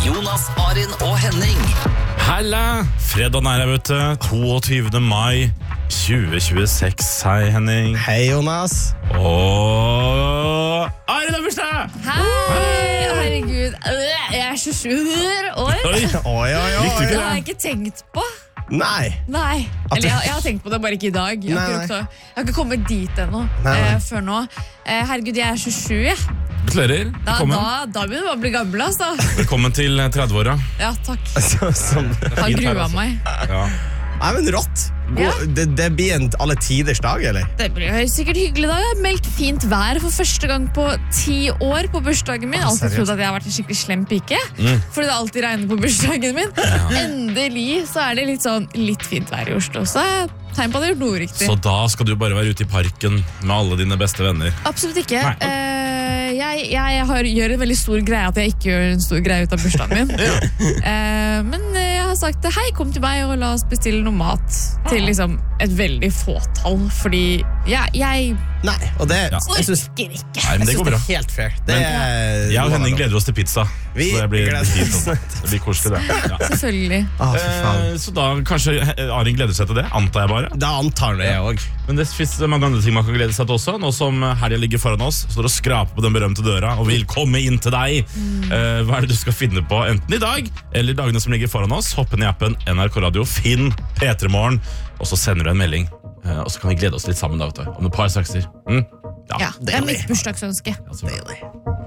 Jonas, Arin og Henning. Halla! Fredagen her, vet du. 22. mai 2026. Hei, Henning. Hei, Jonas. Og Arin har bursdag! Hei, herregud. Jeg 27 år. Oi, Oi, oi, oi. Likte du ikke Det det? har jeg ikke tenkt på. Nei. Nei. Eller jeg har tenkt på det, bare ikke i dag. Jeg har Nei, ikke, jeg har ikke kommet dit ennå. Nei. Før nå. Herregud, jeg 27. Ja. Gratulerer. Da Velkommen. begynner man å bli gammel, altså. Velkommen til 30-åra. Ja, takk. Sånn. Har Fint her, grua altså. meg. Ja. Nei, men rått. Ja. Det blir en alle tiders dag, eller? Det blir sikkert hyggelig da. Jeg har meldt fint vær for første gang på 10 år på bursdagen min. Alltid seriøst? trodd at jeg har vært en skikkelig slem pike, fordi det alltid regner på bursdagen min. Endelig så er det litt fint vær i Oslo, så er det tegn på at jeg har gjort noe riktig. Så da skal du bare være ute i parken med alle dine beste venner. Absolutt ikke. Nei. Jeg gjør en veldig stor greie at jeg ikke gjør en stor greie ut av bursdagen min. Men jeg har sagt hei, kom til meg og la oss bestille noe mat til liksom et veldig fåtall, fordi jeg Nei, og det Ja. jeg synes, orker ikke. Nei, men det jeg går synes bra. det er helt fair. Det Men er, Jeg og Henning gleder oss til pizza. Vi Så det blir gleder oss. fint, altså. Det blir koselig, det. Ja. Selvfølgelig. Fy faen. Så da kanskje Arin gleder seg til det, antar jeg bare. Da antar det jeg også. Men det finnes mange andre ting man kan glede seg til også. Nå som helgen ligger foran oss, står og skraper på den berømte døra og vil komme inn til deg. Hva er det du skal finne på enten i dag eller dagene som ligger foran oss? Hopp inn i appen NRK Radio, finn P3 Morgen, og så sender du en melding. Og så kan vi glede oss litt sammen da, vet du. Om et par sakser. Ja, det er mitt bursdagsønske. Ja, så bra. Deilig.